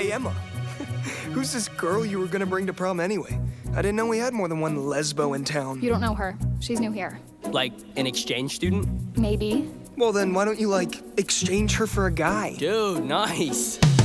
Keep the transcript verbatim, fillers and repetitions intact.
Hey, Emma. Who's this girl you were gonna bring to prom anyway? I didn't know we had more than one lesbo in town. You don't know her. She's new here. Like an exchange student? Maybe. Well, then why don't you, like, exchange her for a guy? Dude, nice.